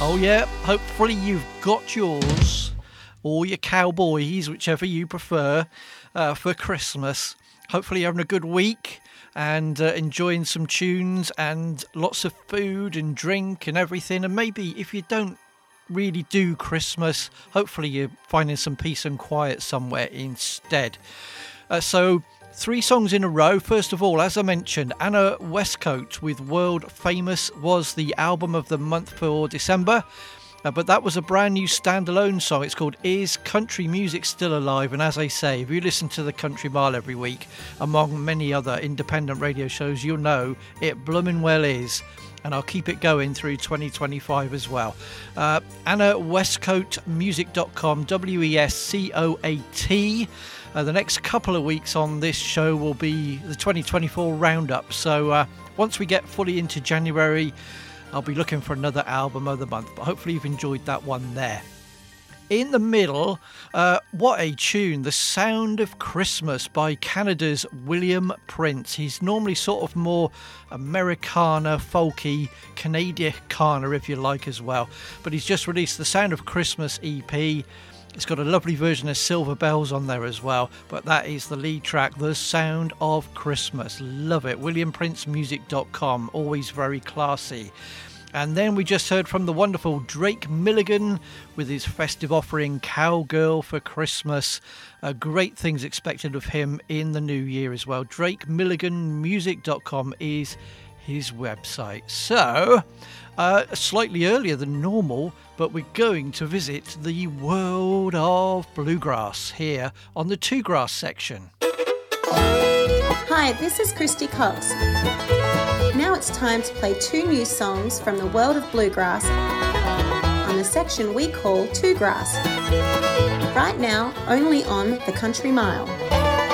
Oh yeah, hopefully you've got yours, or your cowboys, whichever you prefer, for Christmas. Hopefully you're having a good week and enjoying some tunes and lots of food and drink and everything. And maybe if you don't really do Christmas, hopefully you're finding some peace and quiet somewhere instead. So 3 songs in a row. First of all, as I mentioned, Anna Westcott with World Famous was the album of the month for December. But that was a brand new standalone song. It's called Is Country Music Still Alive? And as I say, if you listen to the Country Mile every week, among many other independent radio shows, you'll know it blooming well is. And I'll keep it going through 2025 as well. AnnaWestcoatmusic.com, WESCOAT. The next couple of weeks on this show will be the 2024 roundup. So once we get fully into January, I'll be looking for another album of the month. But hopefully you've enjoyed that one there. In the middle, what a tune, The Sound of Christmas by Canada's William Prince. He's normally sort of more Americana, folky, Canadiana if you like as well. But he's just released the Sound of Christmas EP. It's got a lovely version of Silver Bells on there as well. But that is the lead track, The Sound of Christmas. Love it. WilliamPrinceMusic.com, always very classy. And then we just heard from the wonderful Drake Milligan with his festive offering Cowgirl for Christmas. Great things expected of him in the new year as well. DrakeMilliganMusic.com is his website. So, slightly earlier than normal, but we're going to visit the world of bluegrass here on the Two Grass section. Hi, this is Christy Cox. Now it's time to play 2 new songs from the world of bluegrass on the section we call Two Grass. Right now, only on the Country Mile.